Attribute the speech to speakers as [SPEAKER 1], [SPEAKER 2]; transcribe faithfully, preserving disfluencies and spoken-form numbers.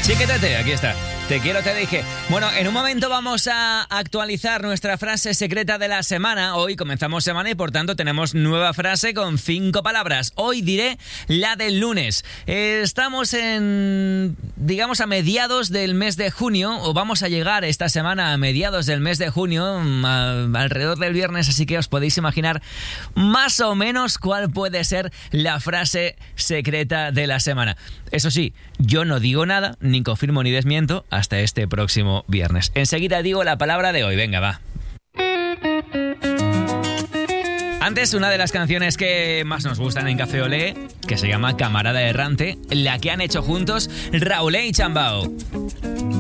[SPEAKER 1] Chiquetete, aquí está. Te quiero, te dije. Bueno, en un momento vamos a actualizar nuestra frase secreta de la semana. Hoy comenzamos semana y por tanto tenemos nueva frase con cinco palabras. Hoy diré la del lunes. Eh, estamos en, digamos, a mediados del mes de junio, o vamos a llegar esta semana a mediados del mes de junio, a, alrededor del viernes, así que os podéis imaginar más o menos cuál puede ser la frase secreta de la semana. Eso sí, yo no digo nada, ni confirmo ni desmiento, hasta este próximo viernes. Enseguida digo la palabra de hoy, venga, va. Antes, una de las canciones que más nos gustan en Café Olé, que se llama Camarada Errante, la que han hecho juntos Raulé y Chambao.